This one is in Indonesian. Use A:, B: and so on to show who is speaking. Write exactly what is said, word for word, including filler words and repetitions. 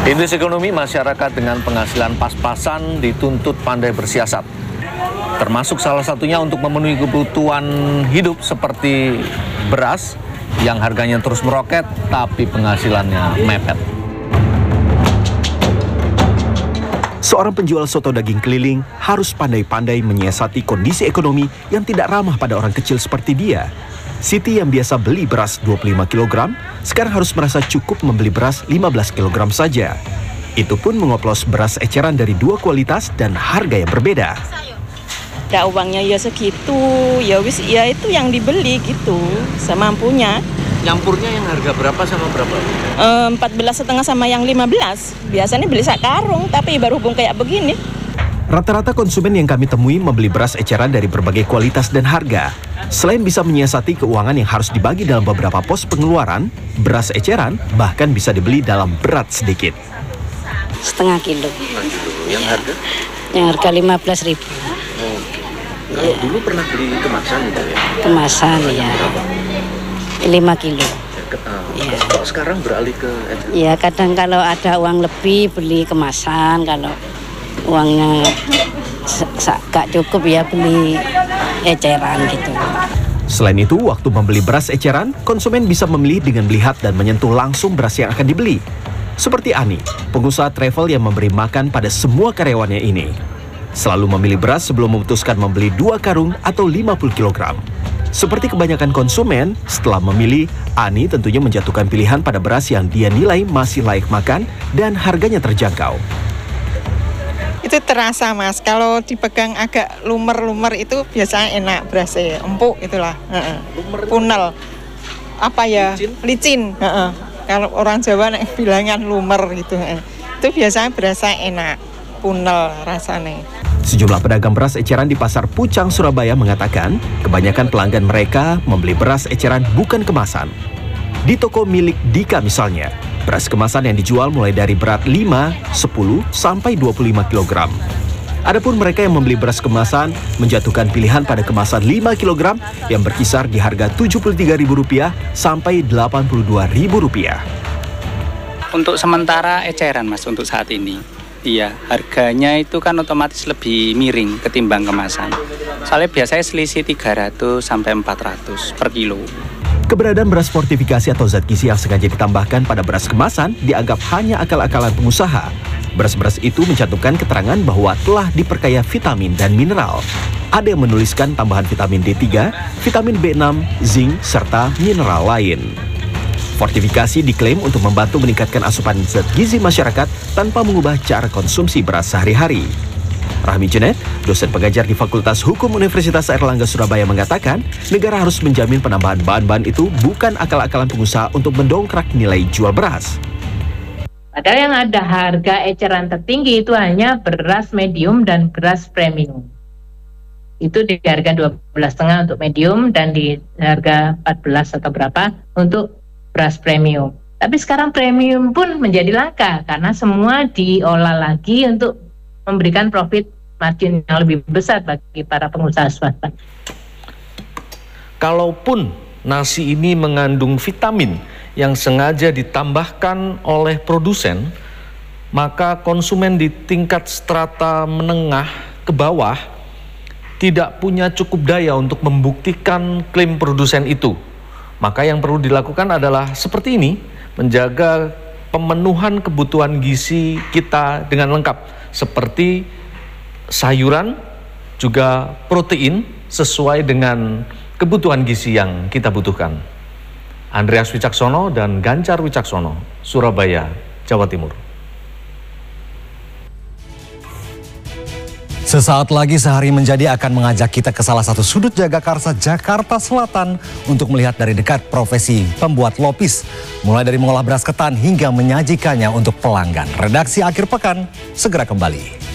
A: Indeks ekonomi masyarakat dengan penghasilan pas-pasan dituntut pandai bersiasat. Termasuk salah satunya untuk memenuhi kebutuhan hidup seperti beras yang harganya terus meroket tapi penghasilannya mepet.
B: Seorang penjual soto daging keliling harus pandai-pandai menyiasati kondisi ekonomi yang tidak ramah pada orang kecil seperti dia. Siti yang biasa beli beras dua puluh lima kilogram, sekarang harus merasa cukup membeli beras lima belas kilogram saja. Itu pun mengoplos beras eceran dari dua kualitas dan harga yang berbeda.
C: Ya uangnya ya segitu, ya wis ya itu yang dibeli gitu, semampunya.
A: Nyampurnya yang harga berapa sama berapa?
C: empat belas setengah sama yang lima belas. Biasanya beli sak karung, tapi baru hubung kayak begini.
B: Rata-rata konsumen yang kami temui membeli beras eceran dari berbagai kualitas dan harga. Selain bisa menyiasati keuangan yang harus dibagi dalam beberapa pos pengeluaran, beras eceran bahkan bisa dibeli dalam berat sedikit.
D: Setengah kilo.
A: Setengah kilo. Yang harga?
D: Yang harga lima belas ribu.
A: Oh. Kalau ya. Dulu pernah beli kemasan gitu ya?
D: Kemasan ya. lima kilo.
A: Ya. Kok sekarang beralih ke eceran?
D: Ya kadang kalau ada uang lebih beli kemasan, kalau uangnya gak cukup ya beli eceran gitu.
B: Selain itu, waktu membeli beras eceran, konsumen bisa memilih dengan melihat dan menyentuh langsung beras yang akan dibeli. Seperti Ani, pengusaha travel yang memberi makan pada semua karyawannya ini. Selalu memilih beras sebelum memutuskan membeli dua karung atau lima puluh kilogram. Seperti kebanyakan konsumen, setelah memilih, Ani tentunya menjatuhkan pilihan pada beras yang dia nilai masih layak makan dan harganya terjangkau.
E: Itu terasa mas, kalau dipegang agak lumer-lumer itu biasanya enak berasnya, empuk itulah, uh-uh. Punel, apa ya, licin, licin. Uh-uh. Kalau orang Jawa nek bilangan lumer gitu, uh. Itu biasanya berasa enak, punel rasanya.
B: Sejumlah pedagang beras eceran di Pasar Pucang, Surabaya mengatakan kebanyakan pelanggan mereka membeli beras eceran bukan kemasan. Di toko milik Dika misalnya, beras kemasan yang dijual mulai dari berat lima, sepuluh, sampai dua puluh lima kilogram. Adapun mereka yang membeli beras kemasan menjatuhkan pilihan pada kemasan lima kilogram yang berkisar di harga tujuh puluh tiga ribu rupiah sampai delapan puluh dua ribu rupiah.
F: Untuk sementara eceran mas untuk saat ini. Iya, harganya itu kan otomatis lebih miring ketimbang kemasan. Soalnya biasanya selisih tiga ratus sampai empat ratus per kilo.
B: Keberadaan beras fortifikasi atau zat gizi yang sengaja ditambahkan pada beras kemasan dianggap hanya akal-akalan pengusaha. Beras-beras itu mencantumkan keterangan bahwa telah diperkaya vitamin dan mineral. Ada yang menuliskan tambahan vitamin D tiga, vitamin B enam, zinc, serta mineral lain. Fortifikasi diklaim untuk membantu meningkatkan asupan zat gizi masyarakat tanpa mengubah cara konsumsi beras sehari-hari. Rahmi Junet, dosen pengajar di Fakultas Hukum Universitas Airlangga Surabaya mengatakan, negara harus menjamin penambahan bahan-bahan itu bukan akal-akalan pengusaha untuk mendongkrak nilai jual beras.
G: Padahal yang ada harga eceran tertinggi itu hanya beras medium dan beras premium. Itu di harga dua belas setengah untuk medium dan di harga empat belas atau berapa untuk beras premium. Tapi sekarang premium pun menjadi langka karena semua diolah lagi untuk memberikan profit margin yang lebih besar bagi para pengusaha swasta.
A: Kalaupun nasi ini mengandung vitamin yang sengaja ditambahkan oleh produsen, maka konsumen di tingkat strata menengah ke bawah tidak punya cukup daya untuk membuktikan klaim produsen itu. Maka yang perlu dilakukan adalah seperti ini, menjaga pemenuhan kebutuhan gizi kita dengan lengkap, seperti sayuran, juga protein sesuai dengan kebutuhan gizi yang kita butuhkan. Andreas Wicaksono dan Gancar Wicaksono, Surabaya, Jawa Timur.
H: Sesaat lagi Sehari Menjadi akan mengajak kita ke salah satu sudut Jagakarsa, Jakarta Selatan untuk melihat dari dekat profesi pembuat lopis. Mulai dari mengolah beras ketan hingga menyajikannya untuk pelanggan. Redaksi Akhir Pekan segera kembali.